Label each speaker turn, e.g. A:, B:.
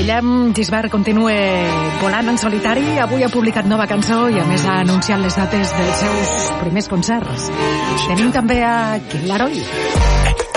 A: Guillem Gisbert continua volant en solitari. Avui ha publicat nova cançó i a més ha anunciat les dates dels seus primers concerts. Tenim també a Kid Laroi.